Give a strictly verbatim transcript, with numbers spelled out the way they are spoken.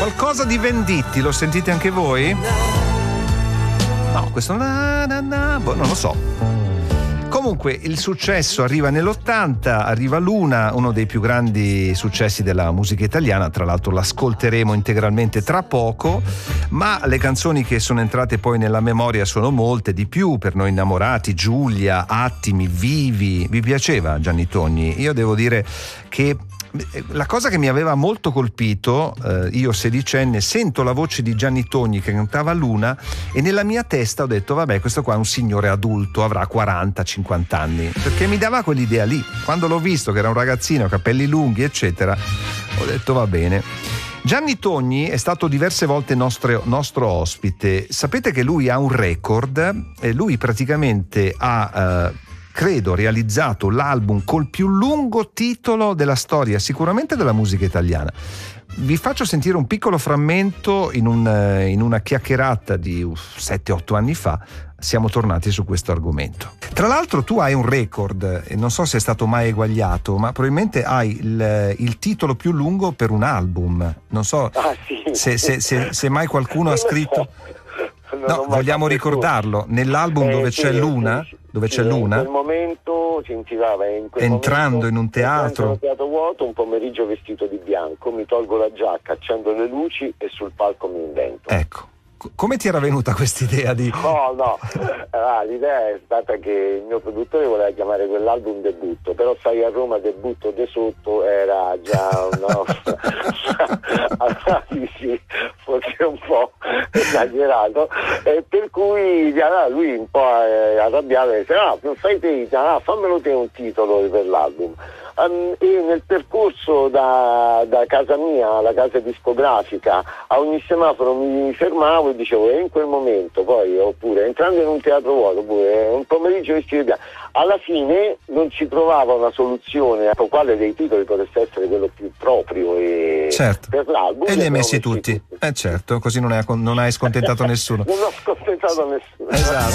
Qualcosa di Venditti, lo sentite anche voi? No, questo na, na, na, boh, non lo so. Comunque il successo arriva nell'ottanta, arriva Luna, uno dei più grandi successi della musica italiana, tra l'altro l'ascolteremo integralmente tra poco, ma le canzoni che sono entrate poi nella memoria sono molte di più per noi innamorati: Giulia, Attimi, Vivi. Vi piaceva Gianni Togni? Io devo dire che la cosa che mi aveva molto colpito, eh, io sedicenne, sento la voce di Gianni Togni che cantava Luna e nella mia testa ho detto vabbè, questo qua è un signore adulto, avrà quaranta cinquanta anni, perché mi dava quell'idea lì. Quando l'ho visto che era un ragazzino, capelli lunghi eccetera, ho detto va bene. Gianni Togni è stato diverse volte nostro, nostro ospite. Sapete che lui ha un record e lui praticamente ha eh, credo realizzato l'album col più lungo titolo della storia, sicuramente della musica italiana. Vi faccio sentire un piccolo frammento in, un, in una chiacchierata di sette otto anni fa. Siamo tornati su questo argomento. Tra l'altro tu hai un record, e non so se è stato mai eguagliato, ma probabilmente hai il, il titolo più lungo per un album. Non so ah, sì. se, se, se, se mai qualcuno ha scritto... No, vogliamo ricordarlo, nell'album eh, dove sì, c'è Luna, sì, dove sì, c'è Luna, in quel momento si intitolava in quel entrando momento, in un teatro, in un teatro vuoto, un pomeriggio vestito di bianco, mi tolgo la giacca, accendo le luci e sul palco mi invento. Ecco, come ti era venuta quest'idea di... No, no, ah, l'idea è stata che il mio produttore voleva chiamare quell'album Debutto, però sai, a Roma Debutto de sotto era già no, sì, sì, forse un po' esagerato, e per cui allora, lui un po' arrabbiato e disse no, non fai te, no, fammelo te un titolo per l'album. Um, e nel percorso da, da casa mia alla casa discografica a ogni semaforo mi fermavo e dicevo e in quel momento poi, oppure entrando in un teatro vuoto, oppure un pomeriggio vestito di bianco. Alla fine non si trovava una soluzione a quale dei titoli potesse essere quello più proprio e certo. per l'album, e li hai messi tutti. tutti eh certo, così non hai, non hai scontentato nessuno. Non ho scontentato nessuno. Esatto.